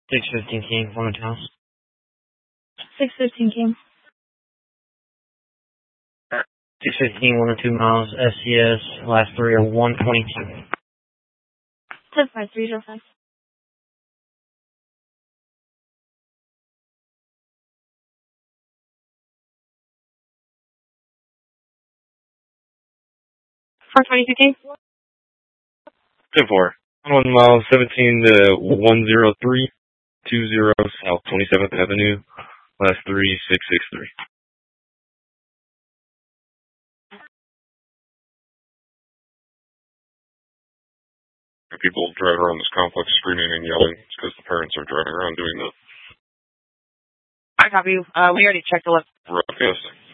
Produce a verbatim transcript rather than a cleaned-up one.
six fifteen King, one house. six fifteen King. six fifteen, one oh two miles, S C S, last three are one twenty-two. ten five three zero five. four twenty-two King. ten four. one mile seventeen to one oh three two zero South twenty-seventh Avenue, last three six six three. People drive around this complex screaming and yelling because the parents are driving around doing that. I copy you. Uh, we already checked the left. Broadcasting.